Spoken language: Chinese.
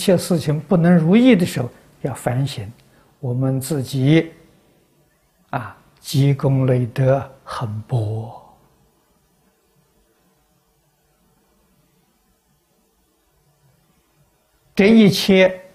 切事情不能如意的时候，要反省我们自己积功累德很薄。这一切